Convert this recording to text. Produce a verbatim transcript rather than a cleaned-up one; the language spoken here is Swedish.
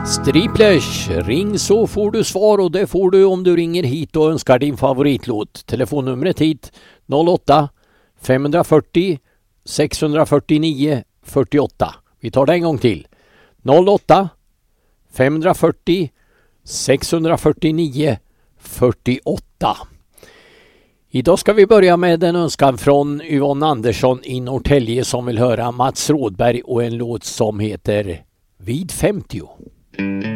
Striplers, ring så får du svar, och det får du om du ringer hit och önskar din favoritlåt. Telefonnumret hit noll åtta fem fyra noll sex fyra nio fyra åtta. Vi tar det en gång till. noll åtta fem fyra noll sex fyra nio fyra åtta. Idag ska vi börja med en önskan från Yvonne Andersson i Norrtälje som vill höra Mats Rådberg och en låt som heter Vid femtio.